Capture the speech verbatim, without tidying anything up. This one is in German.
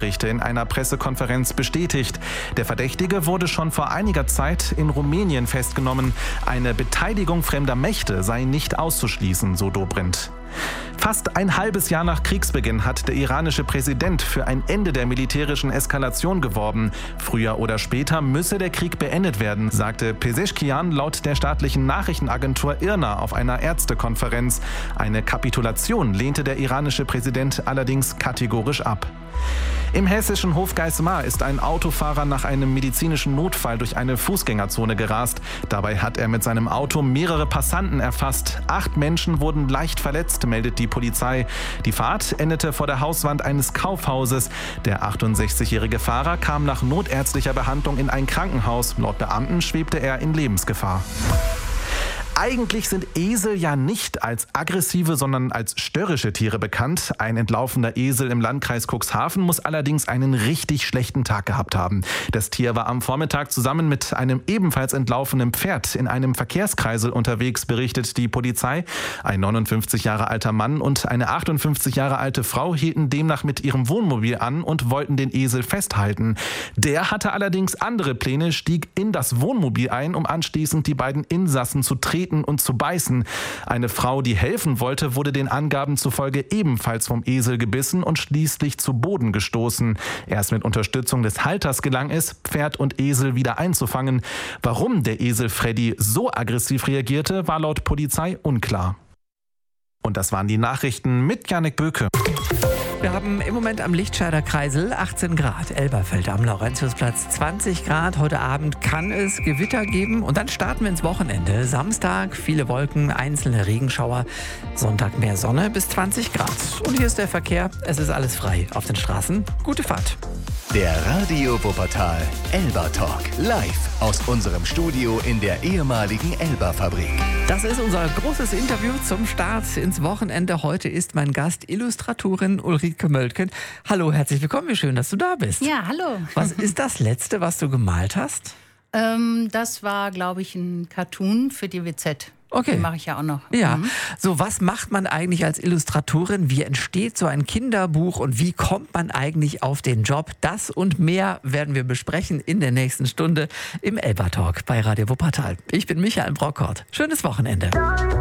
Berichte in einer Pressekonferenz bestätigt. Der Verdächtige wurde schon vor einiger Zeit in Rumänien festgenommen. Eine Beteiligung fremder Mächte sei nicht auszuschließen, so Dobrindt. Fast ein halbes Jahr nach Kriegsbeginn hat der iranische Präsident für ein Ende der militärischen Eskalation geworben. Früher oder später müsse der Krieg beendet werden, sagte Pezeschkian laut der staatlichen Nachrichtenagentur I R N A auf einer Ärztekonferenz. Eine Kapitulation lehnte der iranische Präsident allerdings kategorisch ab. Im hessischen Hofgeismar ist ein Autofahrer nach einem medizinischen Notfall durch eine Fußgängerzone gerast. Dabei hat er mit seinem Auto mehrere Passanten erfasst. Acht Menschen wurden leicht verletzt, meldet die Polizei. Die Fahrt endete vor der Hauswand eines Kaufhauses. Der achtundsechzigjährige Fahrer kam nach notärztlicher Behandlung in ein Krankenhaus. Laut Beamten schwebte er in Lebensgefahr. Eigentlich sind Esel ja nicht als aggressive, sondern als störrische Tiere bekannt. Ein entlaufener Esel im Landkreis Cuxhaven muss allerdings einen richtig schlechten Tag gehabt haben. Das Tier war am Vormittag zusammen mit einem ebenfalls entlaufenen Pferd in einem Verkehrskreisel unterwegs, berichtet die Polizei. Ein neunundfünfzig Jahre alter Mann und eine achtundfünfzig Jahre alte Frau hielten demnach mit ihrem Wohnmobil an und wollten den Esel festhalten. Der hatte allerdings andere Pläne, stieg in das Wohnmobil ein, um anschließend die beiden Insassen zu treten und zu beißen. Eine Frau, die helfen wollte, wurde den Angaben zufolge ebenfalls vom Esel gebissen und schließlich zu Boden gestoßen. Erst mit Unterstützung des Halters gelang es, Pferd und Esel wieder einzufangen. Warum der Esel Freddy so aggressiv reagierte, war laut Polizei unklar. Und das waren die Nachrichten mit Janik Böke. Wir haben im Moment am Lichtscheider Kreisel achtzehn Grad, Elberfeld am Laurentiusplatz zwanzig Grad. Heute Abend kann es Gewitter geben und dann starten wir ins Wochenende. Samstag viele Wolken, einzelne Regenschauer, Sonntag mehr Sonne bis zwanzig Grad. Und hier ist der Verkehr, es ist alles frei auf den Straßen. Gute Fahrt. Der Radio Wuppertal Elba Talk, live aus unserem Studio in der ehemaligen Elba-Fabrik. Das ist unser großes Interview zum Start ins Wochenende. Heute ist mein Gast Illustratorin Ulrike Möltgen. Hallo, herzlich willkommen, wie schön, dass du da bist. Ja, hallo. Was ist das Letzte, was du gemalt hast? Ähm, das war, glaube ich, ein Cartoon für die W Z. Okay. Die mache ich ja auch noch. Ja, Mhm. so was macht man eigentlich als Illustratorin? Wie entsteht so ein Kinderbuch und wie kommt man eigentlich auf den Job? Das und mehr werden wir besprechen in der nächsten Stunde im Elba Talk bei Radio Wuppertal. Ich bin Michael Brockort. Schönes Wochenende.